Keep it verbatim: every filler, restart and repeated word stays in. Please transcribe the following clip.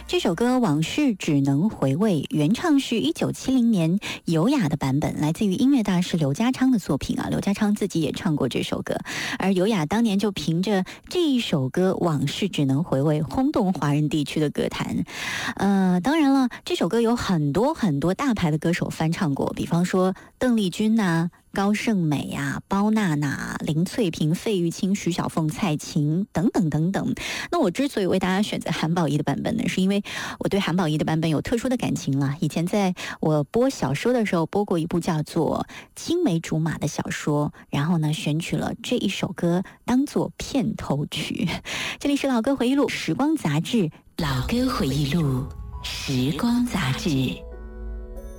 这首歌《往事只能回味》原唱是一九七零年尤雅的版本，来自于音乐大师刘家昌的作品啊。刘家昌自己也唱过这首歌，而尤雅当年就凭着这一首歌《往事只能回味》轰动华人地区的歌坛。呃，当然了，这首歌有很多很多大牌的歌手翻唱过，比方说邓丽君呐、啊。高胜美呀、啊、包娜娜、林翠萍、费玉清、徐小凤、蔡琴等等等等。那我之所以为大家选择韩宝仪的版本呢，是因为我对韩宝仪的版本有特殊的感情了。以前在我播小说的时候，播过一部叫做《青梅竹马》的小说，然后呢选取了这一首歌当做片头曲。这里是老歌回忆录时光杂志， 老歌回忆录时光杂志。